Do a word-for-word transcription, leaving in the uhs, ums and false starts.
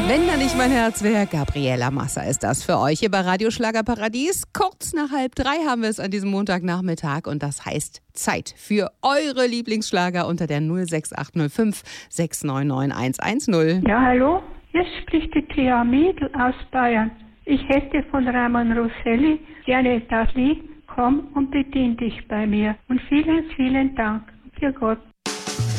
Wenn da nicht mein Herz wäre, Gabriela Massa ist das für euch hier bei Radio Schlagerparadies. Kurz nach halb drei haben wir es an diesem Montagnachmittag und das heißt Zeit für eure Lieblingsschlager unter der null sechs acht null fünf sechs neun neun eins eins null. Ja, hallo, hier spricht die Thea Miedl aus Bayern. Ich hätte von Ramon Rosselli gerne das Lied Komm und bedien dich bei mir. Und vielen, vielen Dank. Für Gott.